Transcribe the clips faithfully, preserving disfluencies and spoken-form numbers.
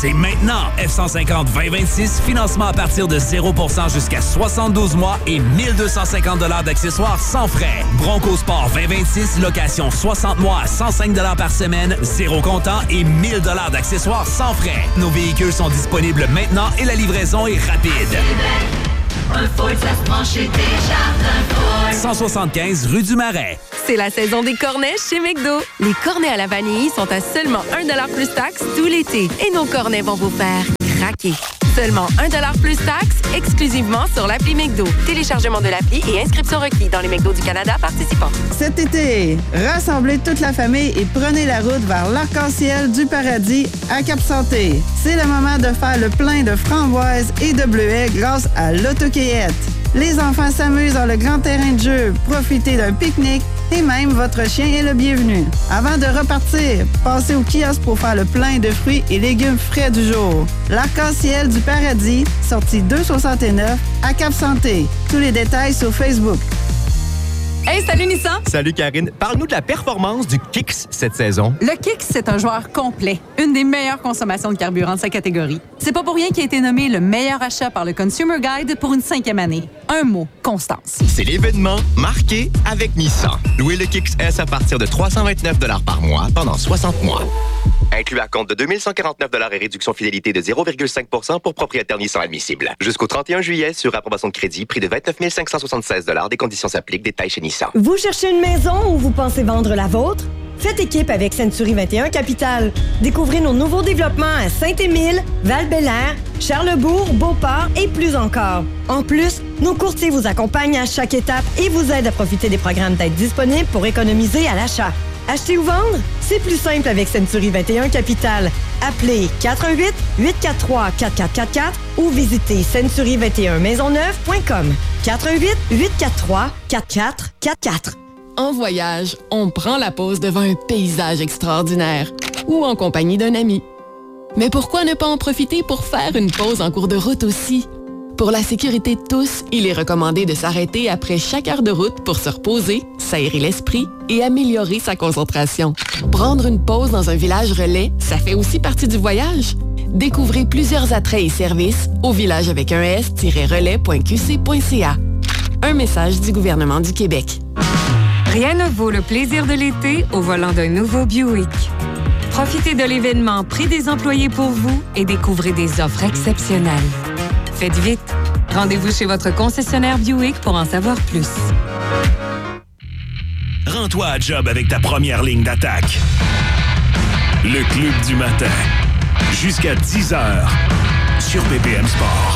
C'est maintenant. F cent cinquante vingt vingt-six, financement à partir de zéro pour cent jusqu'à soixante-douze mois et mille deux cent cinquante dollars d'accessoires sans frais. Bronco Sport vingt vingt-six, location soixante mois à cent cinq dollars par semaine, zéro comptant et mille dollars d'accessoires sans frais. Nos véhicules sont disponibles maintenant et la livraison est rapide. Un Ford, ça se prend chez Desjardins Ford. cent soixante-quinze rue du Marais. C'est la saison des cornets chez McDo. Les cornets à la vanille sont à seulement un dollar plus taxe tout l'été. Et nos cornets vont vous faire craquer. Seulement un dollar plus taxe, exclusivement sur l'appli McDo. Téléchargement de l'appli et inscription requis dans les McDo du Canada participants. Cet été, rassemblez toute la famille et prenez la route vers l'arc-en-ciel du paradis à Cap-Santé. C'est le moment de faire le plein de framboises et de bleuets grâce à l'autocueillette. Les enfants s'amusent dans le grand terrain de jeu, profitez d'un pique-nique et même votre chien est le bienvenu. Avant de repartir, passez au kiosque pour faire le plein de fruits et légumes frais du jour. L'arc-en-ciel du paradis, sortie deux soixante-neuf à Cap-Santé. Tous les détails sur Facebook. Hey, salut Nissan! Salut Karine. Parle-nous de la performance du Kicks cette saison. Le Kicks, c'est un joueur complet. Une des meilleures consommations de carburant de sa catégorie. C'est pas pour rien qu'il a été nommé le meilleur achat par le Consumer Guide pour une cinquième année. Un mot, constance. C'est l'événement marqué avec Nissan. Louez le Kicks S à partir de trois cent vingt-neuf dollars par mois pendant soixante mois. Inclus à compte de deux mille cent quarante-neuf dollars et réduction fidélité de zéro virgule cinq pour cent pour propriétaire Nissan admissible. Jusqu'au trente et un juillet, sur approbation de crédit, prix de vingt-neuf mille cinq cent soixante-seize dollars. Des conditions s'appliquent. Détails chez Nissan. Vous cherchez une maison ou vous pensez vendre la vôtre? Faites équipe avec Century vingt et un Capital. Découvrez nos nouveaux développements à Saint-Émile, Val-Bélair, Charlesbourg, Beauport et plus encore. En plus, nos courtiers vous accompagnent à chaque étape et vous aident à profiter des programmes d'aide disponibles pour économiser à l'achat. Acheter ou vendre? C'est plus simple avec Century vingt et un Capital. Appelez quatre un huit, huit quatre trois, quatre quatre quatre quatre ou visitez century vingt et un maisonneuve point com. quatre un huit, huit quatre trois, quatre quatre quatre quatre. En voyage, on prend la pause devant un paysage extraordinaire ou en compagnie d'un ami. Mais pourquoi ne pas en profiter pour faire une pause en cours de route aussi? Pour la sécurité de tous, il est recommandé de s'arrêter après chaque heure de route pour se reposer, s'aérer l'esprit et améliorer sa concentration. Prendre une pause dans un village relais, ça fait aussi partie du voyage. Découvrez plusieurs attraits et services au village avec un s tiret relais point q c point c a. Un message du gouvernement du Québec. Rien ne vaut le plaisir de l'été au volant d'un nouveau Buick. Profitez de l'événement Prix des employés pour vous et découvrez des offres exceptionnelles. Faites vite. Rendez-vous chez votre concessionnaire Buick pour en savoir plus. Rends-toi à job avec ta première ligne d'attaque. Le Club du matin. Jusqu'à dix heures sur B P M Sport.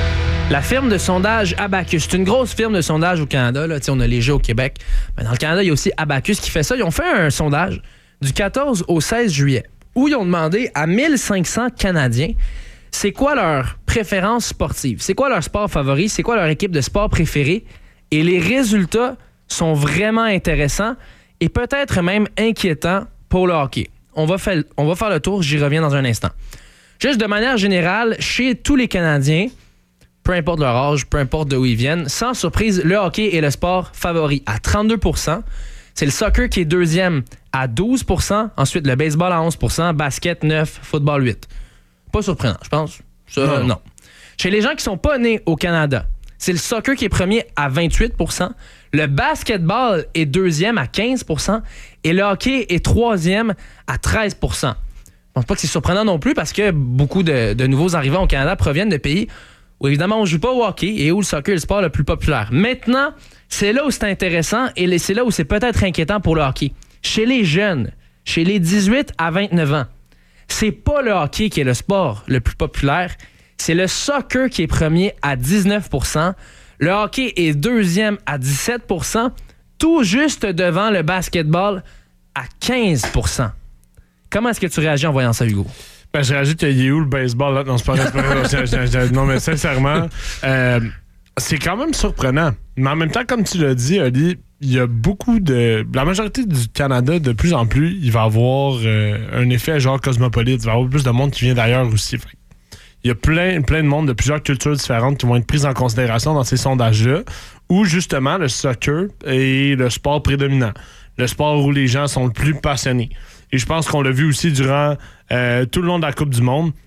La firme de sondage Abacus, c'est une grosse firme de sondage au Canada. Là. On a les Jeux au Québec. Mais dans le Canada, il y a aussi Abacus qui fait ça. Ils ont fait un sondage du quatorze au seize juillet où ils ont demandé à mille cinq cents Canadiens c'est quoi leur préférence sportive, c'est quoi leur sport favori, c'est quoi leur équipe de sport préférée. Et les résultats sont vraiment intéressants et peut-être même inquiétants pour le hockey. On va faire, on va faire le tour, j'y reviens dans un instant. Juste de manière générale, chez tous les Canadiens, peu importe leur âge, peu importe d'où ils viennent, sans surprise, le hockey est le sport favori à trente-deux pour cent. C'est le soccer qui est deuxième à douze pour cent. Ensuite, le baseball à onze pour cent, basket neuf pour cent, football huit pour cent. Pas surprenant, je pense. Ça, non. non. Chez les gens qui sont pas nés au Canada, c'est le soccer qui est premier à vingt-huit pour cent. Le basketball est deuxième à quinze pour cent. Et le hockey est troisième à treize pour cent. Je pense pas que c'est surprenant non plus parce que beaucoup de, de nouveaux arrivants au Canada proviennent de pays où évidemment on joue pas au hockey et où le soccer est le sport le plus populaire. Maintenant, c'est là où c'est intéressant et c'est là où c'est peut-être inquiétant pour le hockey. Chez les jeunes, chez les dix-huit à vingt-neuf ans, c'est pas le hockey qui est le sport le plus populaire, c'est le soccer qui est premier à dix-neuf pour cent. Le hockey est deuxième à dix-sept pour cent, tout juste devant le basketball à quinze pour cent. Comment est-ce que tu réagis en voyant ça, Hugo? Ben, je réagis qu'il y a où le baseball là? Non, c'est pas vrai. Non, mais sincèrement, euh, c'est quand même surprenant. Mais en même temps, comme tu l'as dit, Ali, il y a beaucoup de... La majorité du Canada, de plus en plus, il va avoir euh, un effet genre cosmopolite. Il va y avoir plus de monde qui vient d'ailleurs aussi. Fait. Il y a plein, plein de monde de plusieurs cultures différentes qui vont être prises en considération dans ces sondages-là, où justement le soccer est le sport prédominant. Le sport où les gens sont le plus passionnés. Et je pense qu'on l'a vu aussi durant euh, tout le long de la Coupe du Monde.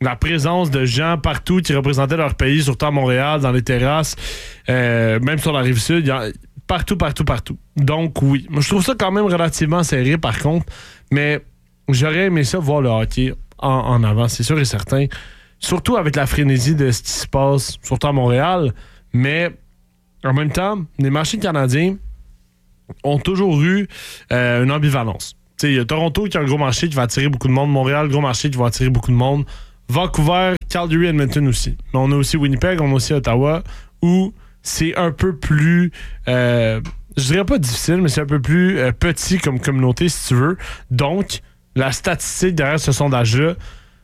la présence de gens partout qui représentaient leur pays, surtout à Montréal, dans les terrasses, euh, même sur la Rive-Sud, y a, partout, partout, partout. Donc, oui. Moi, je trouve ça quand même relativement serré, par contre, mais j'aurais aimé ça voir le hockey en, en avant, c'est sûr et certain. Surtout avec la frénésie de ce qui se passe, surtout à Montréal, mais en même temps, les marchés canadiens ont toujours eu euh, une ambivalence. Il y a Toronto qui a un gros marché qui va attirer beaucoup de monde, Montréal, gros marché qui va attirer beaucoup de monde, Vancouver, Calgary, Edmonton aussi. Mais on a aussi Winnipeg, on a aussi Ottawa, où c'est un peu plus, euh, je dirais pas difficile, mais c'est un peu plus euh, petit comme communauté, si tu veux. Donc, la statistique derrière ce sondage-là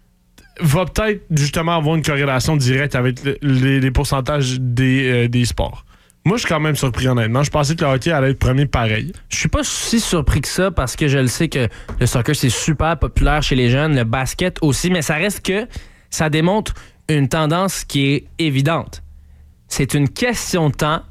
va peut-être justement avoir une corrélation directe avec le, les, les pourcentages des, euh, des sports. Moi, je suis quand même surpris, honnêtement. Je pensais que le hockey allait être premier pareil. Je suis pas si surpris que ça parce que je le sais que le soccer, c'est super populaire chez les jeunes, le basket aussi, mais ça reste que ça démontre une tendance qui est évidente. C'est une question de temps.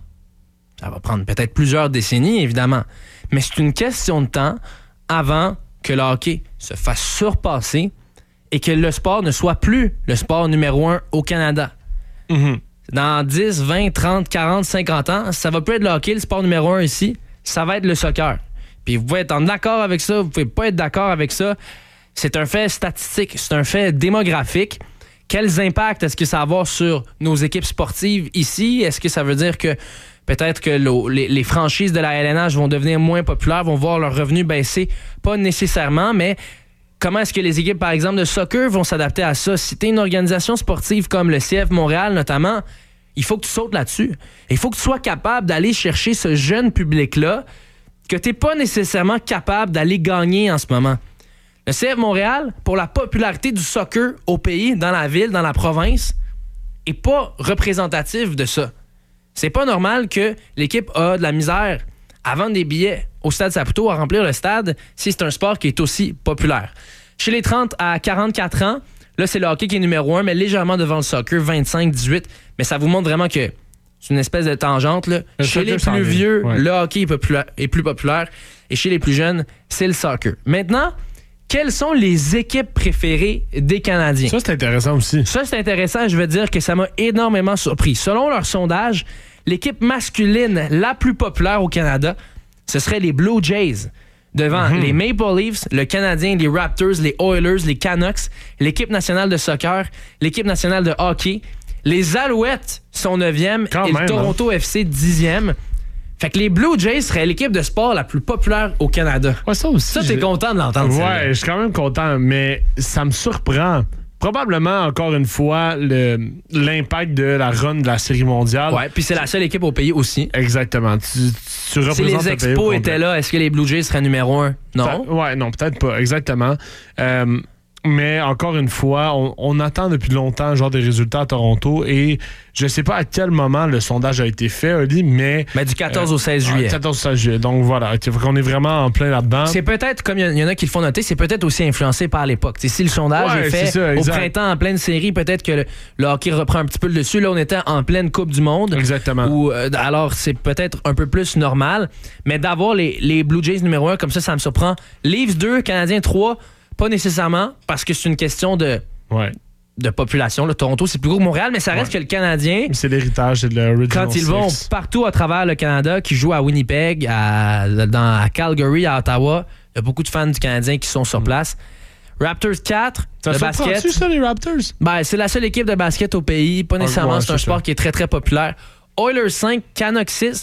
Ça va prendre peut-être plusieurs décennies, évidemment, mais c'est une question de temps avant que le hockey se fasse surpasser et que le sport ne soit plus le sport numéro un au Canada. Mm-hmm. Dans dix, vingt, trente, quarante, cinquante ans, ça va plus être le hockey, le sport numéro un ici, ça va être le soccer. Puis vous pouvez être en accord avec ça, vous pouvez pas être d'accord avec ça. C'est un fait statistique, c'est un fait démographique. Quels impacts est-ce que ça va avoir sur nos équipes sportives ici? Est-ce que ça veut dire que peut-être que le, les, les franchises de la L N H vont devenir moins populaires, vont voir leurs revenus baisser? Pas nécessairement, mais comment est-ce que les équipes, par exemple, de soccer vont s'adapter à ça? Si tu es une organisation sportive comme le C F Montréal, notamment, il faut que tu sautes là-dessus. Il faut que tu sois capable d'aller chercher ce jeune public-là que tu n'es pas nécessairement capable d'aller gagner en ce moment. Le C F Montréal, pour la popularité du soccer au pays, dans la ville, dans la province, est pas représentatif de ça. C'est pas normal que l'équipe a de la misère à vendre des billets au Stade Saputo, à remplir le stade, si c'est un sport qui est aussi populaire. Chez les trente à quarante-quatre ans, là, c'est le hockey qui est numéro un, mais légèrement devant le soccer, vingt-cinq dix-huit. Mais ça vous montre vraiment que c'est une espèce de tangente. Là. Chez les plus vieux, ouais. Le hockey est, populaire, est plus populaire. Et chez les plus jeunes, c'est le soccer. Maintenant, quelles sont les équipes préférées des Canadiens? Ça, c'est intéressant aussi. Ça, c'est intéressant. Je veux dire que ça m'a énormément surpris. Selon leur sondage, l'équipe masculine la plus populaire au Canada, ce serait les Blue Jays. Devant mm-hmm. les Maple Leafs, le Canadien, les Raptors, les Oilers, les Canucks, l'équipe nationale de soccer, l'équipe nationale de hockey. Les Alouettes sont neuvième et même, le Toronto hein. F C dixième. Fait que les Blue Jays seraient l'équipe de sport la plus populaire au Canada. Ouais, ça aussi. Ça, t'es j'ai... content de l'entendre. Ouais, je suis quand même content, mais ça me surprend. Probablement, encore une fois, le, l'impact de la run de la Série mondiale. Ouais, puis c'est la seule équipe au pays aussi. Exactement. Tu, tu représentes si les Expos étaient là, est-ce que les Blue Jays seraient numéro un? Non. Peut- ouais, non, peut-être pas. Exactement. Euh, mais encore une fois, on, on attend depuis longtemps genre des résultats à Toronto et je sais pas à quel moment le sondage a été fait, Oli, mais... Mais du quatorze euh, au seize juillet. quatorze au seize juillet. Donc voilà, on est vraiment en plein là-dedans. C'est peut-être, comme il y, y en a qui le font noter, c'est peut-être aussi influencé par l'époque. T'sais, si le sondage ouais, est fait c'est ça, au printemps en pleine série, peut-être que le, le hockey reprend un petit peu le dessus. Là, on était en pleine Coupe du Monde. Exactement. Où, euh, alors, c'est peut-être un peu plus normal. Mais d'avoir les, les Blue Jays numéro un, comme ça, ça me surprend. Leafs deux, Canadiens trois, pas nécessairement, parce que c'est une question de... Ouais. de population. Le Toronto, c'est plus gros que Montréal, mais ça reste ouais. que le Canadien... C'est l'héritage de l'original Quand ils six. vont partout à travers le Canada, qui jouent à Winnipeg, à, dans, à Calgary, à Ottawa, il y a beaucoup de fans du Canadien qui sont sur place. Raptors quatre, ça le basket. C'est ça, les Raptors? Ben, c'est la seule équipe de basket au pays. Pas nécessairement, ouais, c'est, c'est un ça. sport qui est très, très populaire. Oilers cinq, Canucks six.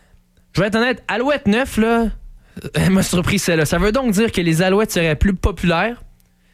Je vais être honnête, Alouette neuf, là, elle m'a surpris celle-là. Ça veut donc dire que les Alouettes seraient plus populaires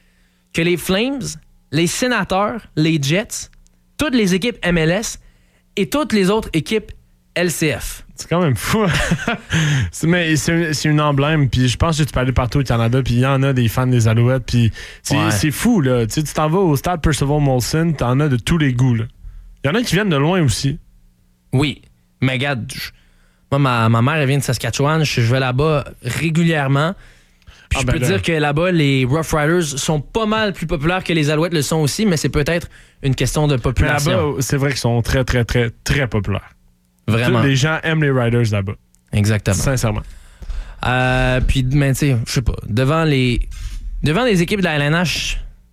que les Flames, les Sénateurs, les Jets, toutes les équipes M L S et toutes les autres équipes L C F. C'est quand même fou. c'est, mais c'est, c'est une emblème, puis je pense que tu peux aller partout au Canada, puis il y en a des fans des Alouettes, puis c'est, ouais. c'est fou, là. Tu sais, tu t'en vas au stade Percival Molson, t'en as de tous les goûts, là. Il y en a qui viennent de loin aussi. Oui, mais regarde, je, moi, ma, ma mère, elle vient de Saskatchewan, je, je vais là-bas régulièrement. Puis ah je ben peux là. dire que là-bas, les Rough Riders sont pas mal plus populaires que les Alouettes le sont aussi, mais c'est peut-être une question de population. Mais là-bas, c'est vrai qu'ils sont très, très, très, très populaires. Vraiment. Les gens aiment les Riders là-bas. Exactement. Sincèrement. Euh, puis, mais tu sais, je sais pas, devant les, devant les équipes de la L N H,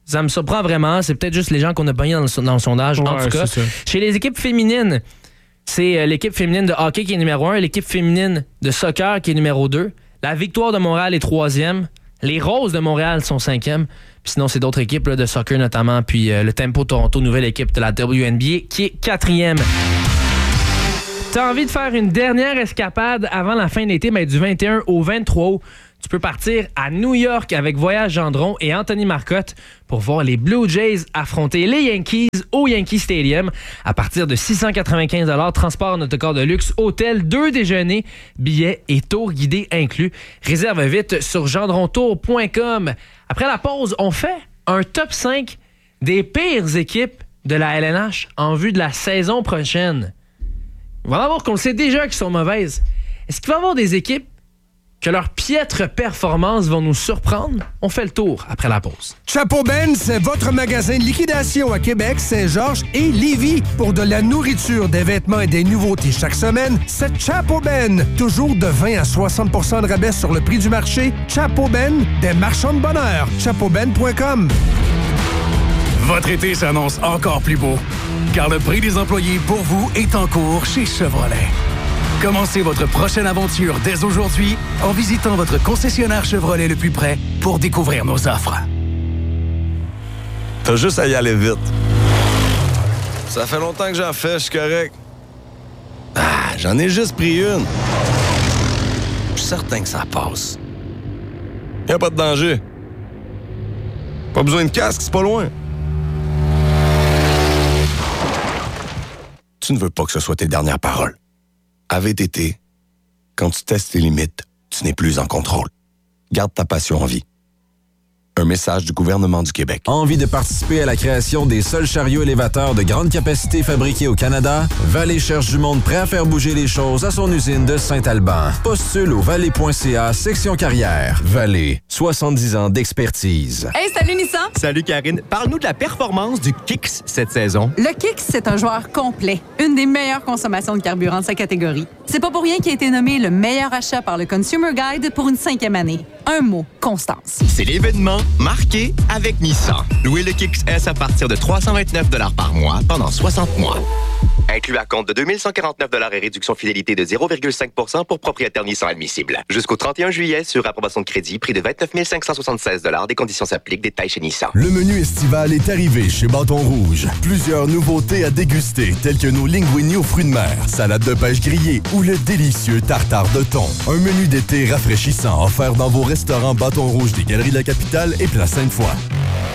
Ça me surprend vraiment. C'est peut-être juste les gens qu'on a pognés dans le, dans le sondage. Ouais, en tout cas, chez les équipes féminines, c'est euh, l'équipe féminine de hockey qui est numéro un, l'équipe féminine de soccer qui est numéro deux. La Victoire de Montréal est troisième. Les Roses de Montréal sont cinquième. Puis sinon, c'est d'autres équipes là, de soccer notamment. Puis euh, le Tempo Toronto, nouvelle équipe de la W N B A, qui est quatrième. T'as envie de faire une dernière escapade avant la fin de l'été, mais du vingt et un au vingt-trois août, tu peux partir à New York avec Voyage Gendron et Anthony Marcotte pour voir les Blue Jays affronter les Yankees au Yankee Stadium à partir de six cent quatre-vingt-quinze dollars, transport en autocar de luxe, hôtel, deux déjeuners, billets et tours guidés inclus. Réserve vite sur gendrontour point com. Après la pause, on fait un top cinq des pires équipes de la L N H en vue de la saison prochaine. On va en voir qu'on le sait déjà qui sont mauvaises. Est-ce qu'il va y avoir des équipes que leurs piètres performances vont nous surprendre? On fait le tour après la pause. Chapeau Ben, c'est votre magasin de liquidation à Québec, Saint-Georges et Lévis. Pour de la nourriture, des vêtements et des nouveautés chaque semaine, c'est Chapeau Ben. Toujours de vingt à soixante pour cent de rabais sur le prix du marché. Chapeau Ben, des marchands de bonheur. chapeau ben point com. Votre été s'annonce encore plus beau, car le prix des employés pour vous est en cours chez Chevrolet. Commencez votre prochaine aventure dès aujourd'hui en visitant votre concessionnaire Chevrolet le plus près pour découvrir nos offres. T'as juste à y aller vite. Ça fait longtemps que j'en fais, je suis correct. Ah, j'en ai juste pris une. Je suis certain que ça passe. Y a pas de danger. Pas besoin de casque, c'est pas loin. Tu ne veux pas que ce soit tes dernières paroles. À V T T, quand tu testes tes limites, tu n'es plus en contrôle. Garde ta passion en vie. Un message du gouvernement du Québec. Envie de participer à la création des seuls chariots élévateurs de grande capacité fabriqués au Canada? Vallée cherche du monde prêt à faire bouger les choses à son usine de Saint-Alban. Postule au vallée point c a, section carrière. Vallée, soixante-dix ans d'expertise. Hey, salut Nissan! Salut Karine. Parle-nous de la performance du Kicks cette saison. Le Kicks, c'est un joueur complet. Une des meilleures consommations de carburant de sa catégorie. C'est pas pour rien qu'il a été nommé le meilleur achat par le Consumer Guide pour une cinquième année. Un mot, constance. C'est l'événement marqué avec Nissan. Louez le Kicks S à partir de trois cent vingt-neuf dollars par mois pendant soixante mois. Inclus à compte de deux mille cent quarante-neuf dollars et réduction fidélité de zéro virgule cinq pour cent pour propriétaire Nissan admissible. Jusqu'au trente et un juillet sur approbation de crédit, prix de vingt-neuf mille cinq cent soixante-seize dollars. Des conditions s'appliquent. Détails chez Nissan. Le menu estival est arrivé chez Bâton Rouge. Plusieurs nouveautés à déguster, telles que nos linguini aux fruits de mer, salade de pêche grillée ou le délicieux tartare de thon. Un menu d'été rafraîchissant offert dans vos restaurants Bâton Rouge des Galeries de la Capitale et Place Sainte-Foy.